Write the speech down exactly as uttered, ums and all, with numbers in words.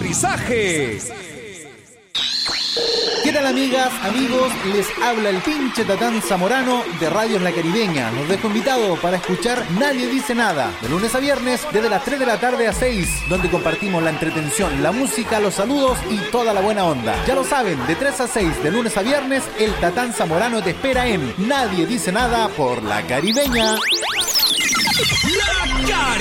aterrizaje. ¿Qué tal, amigas, amigos? Les habla el pinche Tatán Zamorano de Radios La Caribeña. Los dejo invitados para escuchar Nadie Dice Nada, de lunes a viernes, desde las tres de la tarde a seis, donde compartimos la entretención, la música, los saludos y toda la buena onda. Ya lo saben, de tres a seis, de lunes a viernes, el Tatán Zamorano te espera en Nadie Dice Nada por La Caribeña. La Caribeña.